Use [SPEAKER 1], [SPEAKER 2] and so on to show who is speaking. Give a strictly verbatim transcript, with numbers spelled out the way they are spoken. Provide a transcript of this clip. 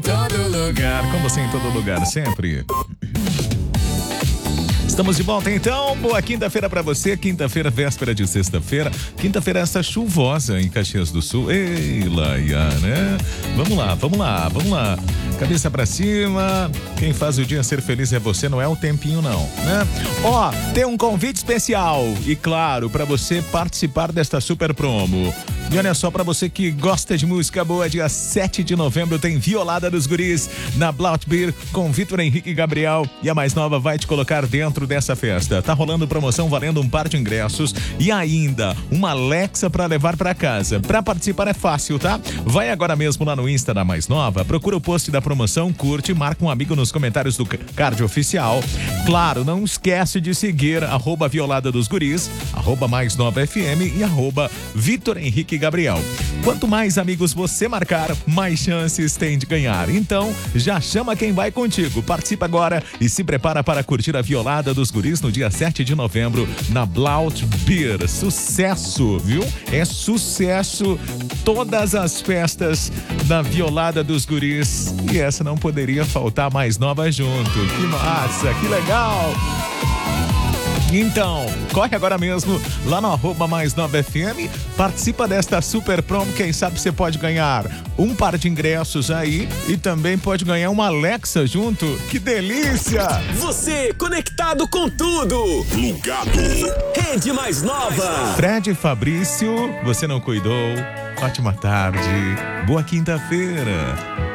[SPEAKER 1] Todo lugar, como assim em todo lugar, sempre. Estamos de volta então, boa quinta-feira pra você, quinta-feira, véspera de sexta-feira, quinta-feira essa chuvosa em Caxias do Sul. Ei, Laia, né? Vamos lá, vamos lá, vamos lá. Cabeça pra cima, quem faz o dia ser feliz é você, não é o tempinho não, né? Ó, tem um convite especial e claro, pra você participar desta super promo. E olha só, pra você que gosta de música boa, dia sete de novembro tem Violada dos Guris na Blaut Beer com Vitor Henrique e Gabriel. E a mais nova vai te colocar dentro dessa festa. Tá rolando promoção valendo um par de ingressos e ainda uma Alexa pra levar pra casa. Pra participar é fácil, tá? Vai agora mesmo lá no Insta da Mais Nova, procura o post da promoção, curte, marca um amigo nos comentários do card oficial. Claro, não esquece de seguir arroba Violada dos Guris, arroba Mais Nova F M e arroba Vitor Henrique Gabriel. Quanto mais amigos você marcar, mais chances tem de ganhar. Então, já chama quem vai contigo. Participa agora e se prepara para curtir a Violada dos Guris no dia sete de novembro na Blaut Beer. Sucesso, viu? É sucesso todas as festas da Violada dos Guris. E essa não poderia faltar, mais nova junto. Que massa, que legal! Então, corre agora mesmo lá no arroba Mais Nova F M, participa desta super promo, quem sabe você pode ganhar um par de ingressos aí e também pode ganhar uma Alexa junto. Que delícia!
[SPEAKER 2] Você conectado com tudo. Plugado. Rede Mais Nova.
[SPEAKER 1] Fred Fabrício, você não cuidou? Ótima tarde, boa quinta-feira.